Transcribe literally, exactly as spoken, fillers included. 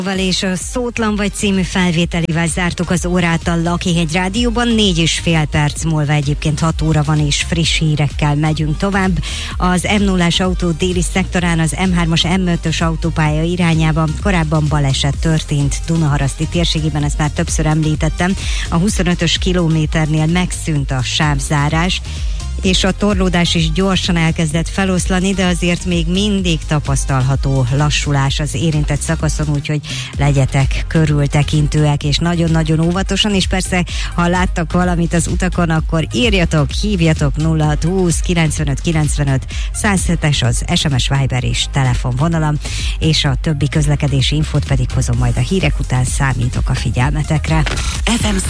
És a Szótlan vagy című felvételével zártuk az órát a Lakihegy Rádióban. Négy és fél perc múlva egyébként hat óra van, és friss hírekkel megyünk tovább. Az em nullás autó déli szektorán az em hármas em ötös autópálya irányában korábban baleset történt Dunaharaszti térségében, ezt már többször említettem. A huszonötös kilométernél megszűnt a sávzárás, és a torlódás is gyorsan elkezdett feloszlani, de azért még mindig tapasztalható lassulás az érintett szakaszon, úgyhogy legyetek körültekintőek, és nagyon-nagyon óvatosan, és persze, ha láttak valamit az utakon, akkor írjatok, hívjatok nulla hat húsz kilencvenöt kilencvenöt száz hetes az es em es, Viber és telefonvonalam, és a többi közlekedési infót pedig hozom majd a hírek után, számítok a figyelmetekre. ef em